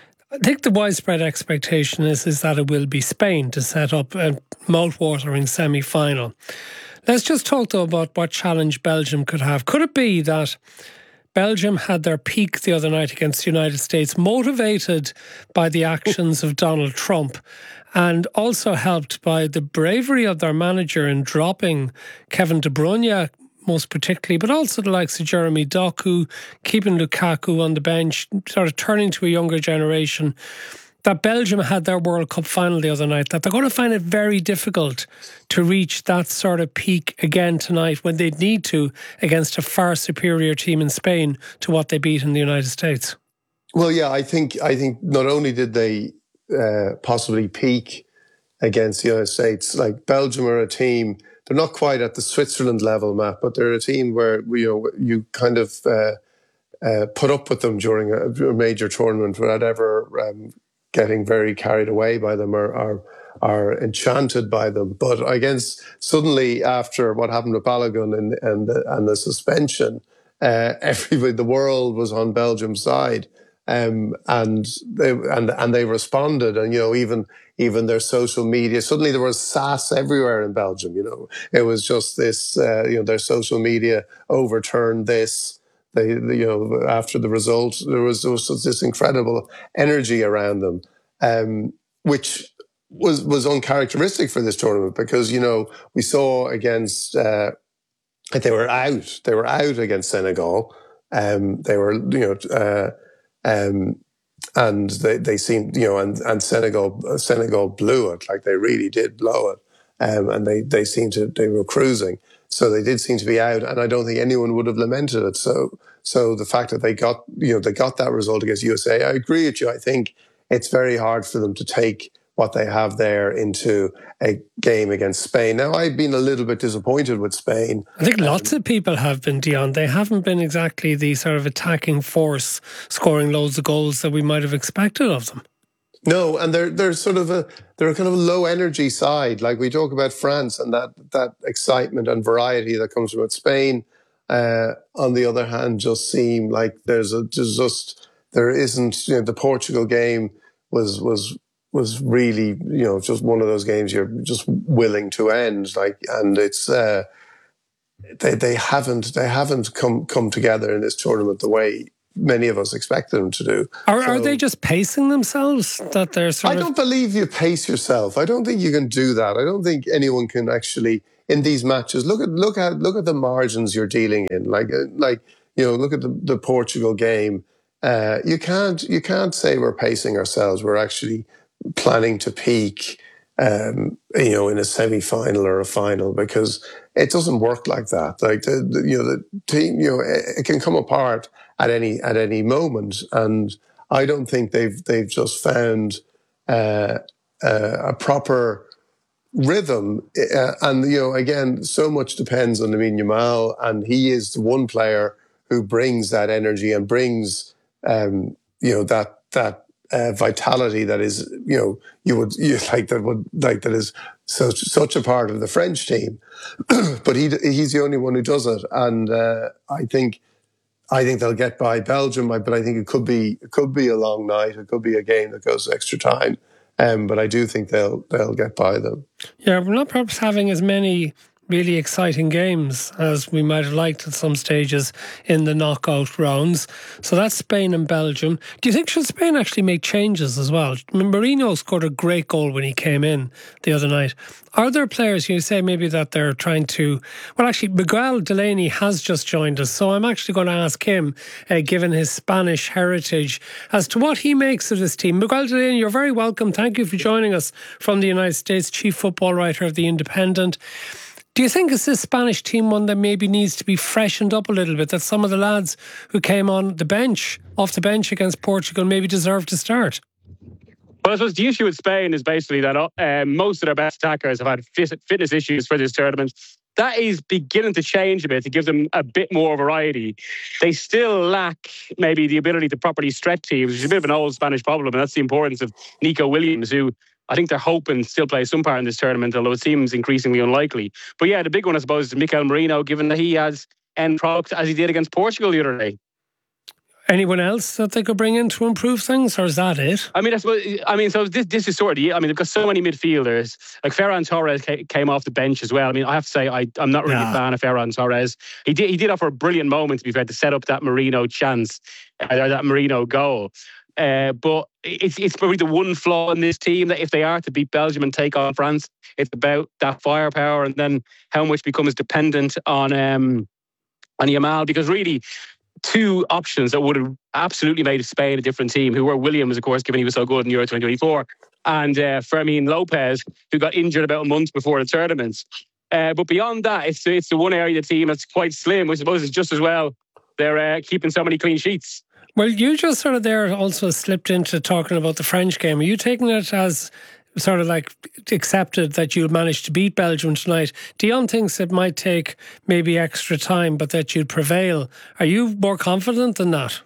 I think the widespread expectation is, is that it will be Spain to set up a mouth-watering semi-final. Let's just talk, though, about what challenge Belgium could have. Could it be that Belgium had their peak the other night against the United States, motivated by the actions of Donald Trump and also helped by the bravery of their manager in dropping Kevin De Bruyne, most particularly, but also the likes of Jeremy Doku, keeping Lukaku on the bench, sort of turning to a younger generation, that Belgium had their World Cup final the other night, that they're going to find it very difficult to reach that sort of peak again tonight when they need to against a far superior team in Spain to what they beat in the United States? Well, yeah, I think I think not only did they uh, possibly peak against the United States, like Belgium are a team, they're not quite at the Switzerland level, Matt, but they're a team where you know you kind of uh, uh, put up with them during a, a major tournament without ever um, getting very carried away by them or, or are enchanted by them. But I guess suddenly after what happened with Balogun and and the, and the suspension, uh, everybody, the world was on Belgium's side. Um, and they and and they responded, and you know, even even their social media. Suddenly, there was sass everywhere in Belgium. You know, it was just this. Uh, you know, their social media overturned this. They, you know, after the result, there was there was this incredible energy around them, um, which was was uncharacteristic for this tournament, because you know we saw against uh, they were out. They were out against Senegal. Um, they were, you know. Uh, Um, and they, they seemed, you know, and, and Senegal Senegal blew it, like they really did blow it. Um, and they, they seemed to, they were cruising. So they did seem to be out, and I don't think anyone would have lamented it. So, so the fact that they got, you know, they got that result against U S A, I agree with you. I think it's very hard for them to take what they have there into a game against Spain. Now, I've been a little bit disappointed with Spain. I think lots um, of people have been, Dion. They haven't been exactly the sort of attacking force, scoring loads of goals that we might have expected of them. No, and they're they're sort of a they're a kind of a low energy side. Like we talk about France and that that excitement and variety that comes from it. Spain, uh, on the other hand, just seem like there's a there's just there isn't. You know, the Portugal game was was. was really, you know, just one of those games you're just willing to end. Like, and it's uh, they they haven't they haven't come come together in this tournament the way many of us expected them to do. Are so, are they just pacing themselves? That they're sort I of... don't believe you pace yourself. I don't think you can do that. I don't think anyone can actually in these matches look at look at look at the margins you're dealing in. Like like you know, look at the, the Portugal game. Uh, you can't you can't say we're pacing ourselves. We're actually planning to peak, um, you know, in a semi-final or a final, because it doesn't work like that. Like the, the you know the team, you know, it, it can come apart at any at any moment, and I don't think they've they've just found uh, uh, a proper rhythm. Uh, and you know, again, so much depends on Lamine Yamal, and he is the one player who brings that energy and brings, um, you know, that that. Uh, vitality that is, you know, you would you like that would like that is such such a part of the French team, but he he's the only one who does it, and uh, I think I think they'll get by Belgium, but I think it could be it could be a long night, it could be a game that goes extra time, um, but I do think they'll they'll get by them. Yeah, we're not perhaps having as many really exciting games as we might have liked at some stages in the knockout rounds. So that's Spain and Belgium. Do you think should Spain actually make changes as well? I mean, Marino scored a great goal when he came in the other night. Are there players, you say maybe that they're trying to... Well, actually, Miguel Delaney has just joined us, so I'm actually going to ask him, uh, given his Spanish heritage, as to what he makes of this team. Miguel Delaney, you're very welcome. Thank you for joining us from the United States, chief football writer of The Independent. Do you think it's this Spanish team one that maybe needs to be freshened up a little bit, that some of the lads who came on the bench, off the bench against Portugal, maybe deserve to start? Well, I suppose the issue with Spain is basically that uh, most of their best attackers have had fitness issues for this tournament. That is beginning to change a bit to give them a bit more variety. They still lack maybe the ability to properly stretch teams, which is a bit of an old Spanish problem, and that's the importance of Nico Williams, who I think they're hoping still play some part in this tournament, although it seems increasingly unlikely. But yeah, the big one, I suppose, is Mikel Merino, given that he has end product as he did against Portugal the other day. Anyone else that they could bring in to improve things, or is that it? I mean, I suppose, I mean, so this this is sort of, I mean, they've got so many midfielders. Like Ferran Torres came off the bench as well. I mean, I have to say, I, I'm not really yeah. a fan of Ferran Torres. He did, he did offer a brilliant moment, to be fair, to set up that Merino chance, uh, or that Merino goal. Uh, but it's it's probably the one flaw in this team, that if they are to beat Belgium and take on France, it's about that firepower, and then how much becomes dependent on um, on Yamal. Because really, two options that would have absolutely made Spain a different team, who were Williams, of course, given he was so good in Euro twenty twenty-four, and uh, Fermin Lopez, who got injured about a month before the tournament. Uh, but beyond that, it's it's the one area of the team that's quite slim, which I suppose is just as well they're uh, keeping so many clean sheets. Well, you just sort of there also slipped into talking about the French game. Are you taking it as sort of like accepted that you'll manage to beat Belgium tonight? Dion thinks it might take maybe extra time, but that you'd prevail. Are you more confident than that?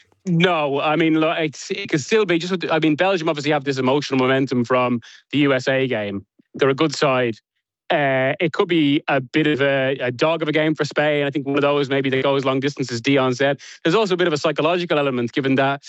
No, I mean, it's, it could still be just, I mean, Belgium obviously have this emotional momentum from the U S A game. They're a good side. Uh, it could be a bit of a, a dog of a game for Spain. I think one of those maybe that goes long distance, as Dion said. There's also a bit of a psychological element, given that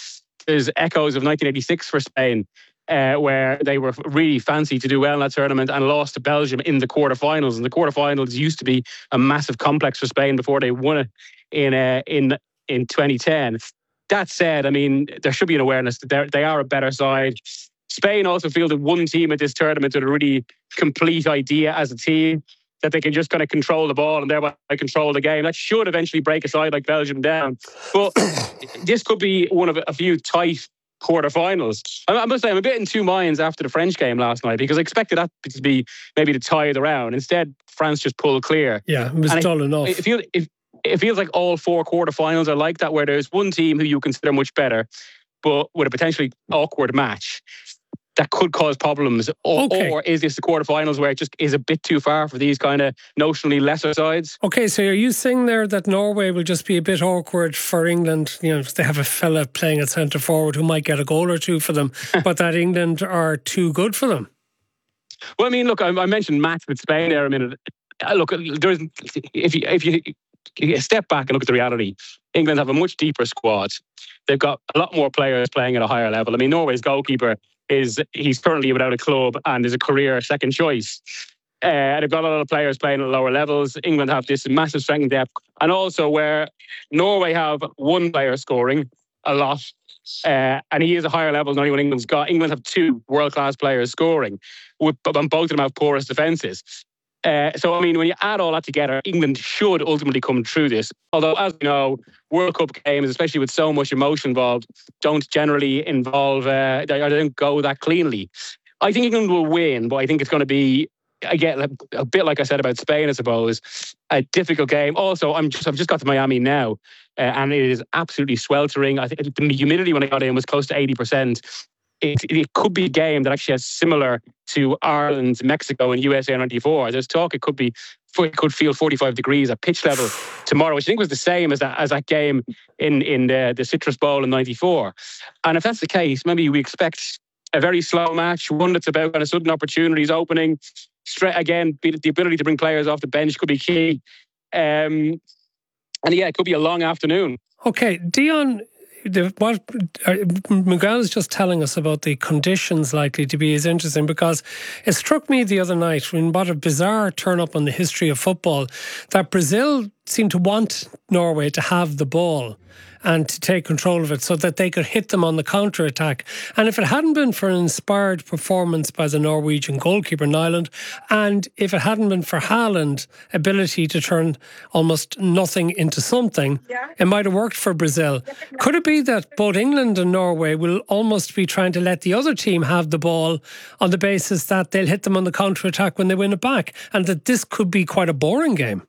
there's echoes of nineteen eighty-six for Spain, uh, where they were really fancy to do well in that tournament and lost to Belgium in the quarterfinals. And the quarterfinals used to be a massive complex for Spain before they won it in uh, in in twenty ten. That said, I mean, there should be an awareness that they are a better side. Spain also fielded one team at this tournament with a really complete idea as a team, that they can just kind of control the ball and thereby control the game. That should eventually break a side like Belgium down. But this could be one of a few tight quarterfinals. I must say, I'm a bit in two minds after the French game last night, because I expected that to be maybe the tie of the round. Instead, France just pulled clear. Yeah, it was and dull it, enough. It, feel, it, it feels like all four quarterfinals are like that, where there's one team who you consider much better, but with a potentially awkward match that could cause problems. Or, Okay. or is this the quarterfinals where it just is a bit too far for these kind of notionally lesser sides? Okay, so are you saying there that Norway will just be a bit awkward for England? You know, they have a fella playing at centre forward who might get a goal or two for them, but that England are too good for them? Well, I mean, look, I, I mentioned match with Spain there a minute. Uh, Look, there's if you if you, you step back and look at the reality, England have a much deeper squad. They've got a lot more players playing at a higher level. I mean, Norway's goalkeeper is he's currently without a club and is a career second choice. Uh, they've got a lot of players playing at lower levels. England have this massive strength and depth, and also where Norway have one player scoring a lot, uh, and he is a higher level than anyone England's got. England have two world-class players scoring, with, and both of them have porous defences. Uh, so, I mean, when you add all that together, England should ultimately come through this. Although, as we know, World Cup games, especially with so much emotion involved, don't generally involve, uh, they they don't go that cleanly. I think England will win, but I think it's going to be, again, a, a bit like I said about Spain, I suppose, a difficult game. Also, I'm just, I've just got to Miami now, uh, and it is absolutely sweltering. I think the humidity when I got in was close to eighty percent. It, it could be a game that actually has similar to Ireland, Mexico, and U S A ninety-four. There's talk it could be, it could feel forty-five degrees at pitch level tomorrow, which I think was the same as that as that game in in the, the Citrus Bowl in ninety-four. And if that's the case, maybe we expect a very slow match, one that's about kind of sudden opportunities opening. Straight again, the ability to bring players off the bench could be key. Um, and yeah, it could be a long afternoon. Okay, Dion, the, what uh, Miguel is just telling us about the conditions likely to be is interesting, because it struck me the other night, when what a bizarre turn up on the history of football, that Brazil seemed to want Norway to have the ball and to take control of it so that they could hit them on the counter-attack. And if it hadn't been for an inspired performance by the Norwegian goalkeeper, Nyland, and if it hadn't been for Haaland's ability to turn almost nothing into something, yeah. it might have worked for Brazil. Could it be that both England and Norway will almost be trying to let the other team have the ball on the basis that they'll hit them on the counter-attack when they win it back, and that this could be quite a boring game?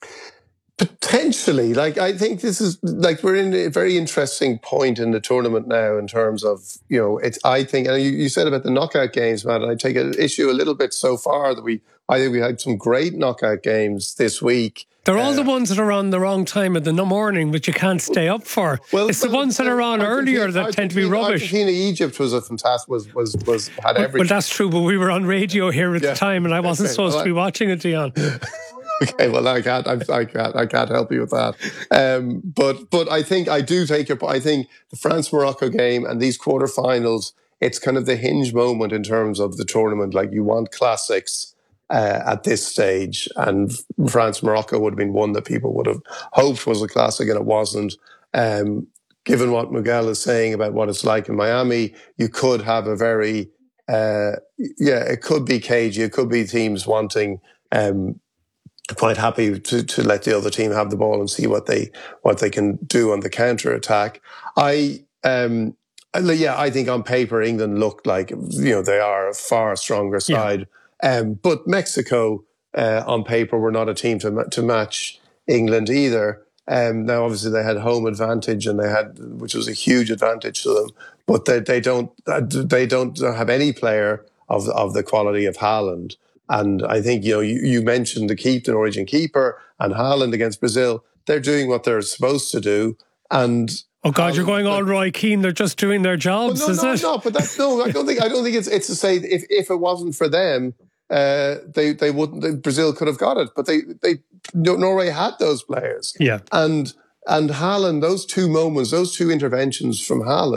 Potentially, like I think this is like we're in a very interesting point in the tournament now in terms of, you know, it's I think, and you, you said about the knockout games, Matt, and I take an issue a little bit so far that we I think we had some great knockout games this week. They're all uh, the ones that are on the wrong time in the morning, which you can't stay up for. Well, it's the well, ones that are on earlier that tend to be rubbish. Argentina, Egypt was a fantastic was was was had well, everything. Well, that's true, but we were on radio here at yeah. the time, and I wasn't okay, supposed well, to be watching it, Dion. Okay, well, I can't, I, I can't, I can't help you with that. Um, but, but I think I do take your. I think the France-Morocco game and these quarterfinals, it's kind of the hinge moment in terms of the tournament. Like you want classics uh, at this stage, and France-Morocco would have been one that people would have hoped was a classic, and it wasn't. Um, given what Miguel is saying about what it's like in Miami, you could have a very, uh, yeah, it could be cagey. It could be teams wanting. Um, quite happy to, to let the other team have the ball and see what they what they can do on the counter attack. I um yeah, I think on paper England looked like, you know, they are a far stronger side. Yeah. Um, but Mexico uh, on paper were not a team to to match England either. Um, now obviously they had home advantage and they had, which was a huge advantage to them. But they they don't they don't have any player of of the quality of Haaland. And I think, you know, you, you mentioned the keep, the Norwegian keeper, and Haaland against Brazil. They're doing what they're supposed to do. And oh God, Haaland, you're going all Roy Keane. They're just doing their jobs, well, no, is no, it? No, but that's no. I don't think. I don't think it's it's to say if if it wasn't for them, uh, they they wouldn't. They, Brazil could have got it, but they they Norway had those players. Yeah, and and Haaland, those two moments, those two interventions from Haaland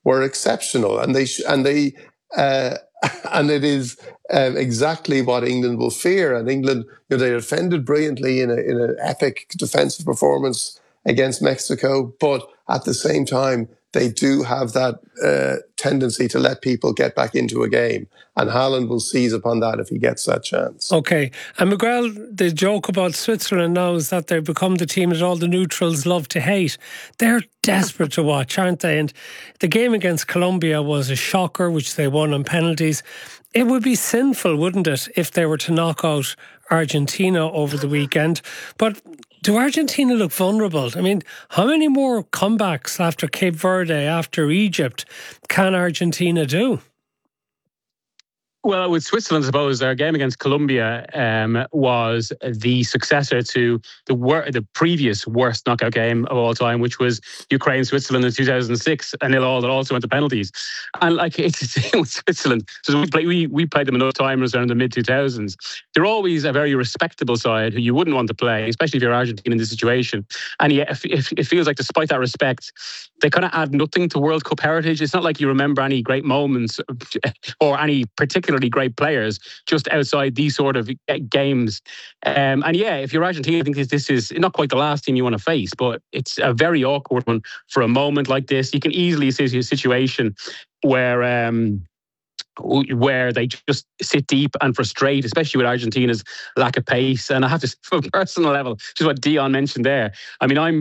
were exceptional, and they sh- and they uh, and it is um, exactly what England will fear. And England, you know, they defended brilliantly in a, in an epic defensive performance against Mexico, but at the same time, they do have that uh, tendency to let people get back into a game. And Haaland will seize upon that if he gets that chance. Okay. And Miguel, the joke about Switzerland now is that they've become the team that all the neutrals love to hate. They're desperate to watch, aren't they? And the game against Colombia was a shocker, which they won on penalties. It would be sinful, wouldn't it, if they were to knock out Argentina over the weekend? But do Argentina look vulnerable? I mean, how many more comebacks after Cape Verde, after Egypt, can Argentina do? Well, with Switzerland, I suppose their game against Colombia um, was the successor to the wor- the previous worst knockout game of all time, which was Ukraine-Switzerland in two thousand six, a nil all that also went to penalties. And like it's the same with Switzerland. So we play, we we played them enough times around the mid two thousands. They're always a very respectable side who you wouldn't want to play, especially if you're Argentina in this situation. And yet, if, if, it feels like, despite that respect, they kind of add nothing to World Cup heritage. It's not like you remember any great moments or any particularly great players just outside these sort of games. Um, and yeah, if you're Argentina, I think this, this is not quite the last team you want to face, but it's a very awkward one for a moment like this. You can easily see a situation where um, where they just sit deep and frustrate, especially with Argentina's lack of pace. And I have to say, from a personal level, just what Dion mentioned there, I mean, I'm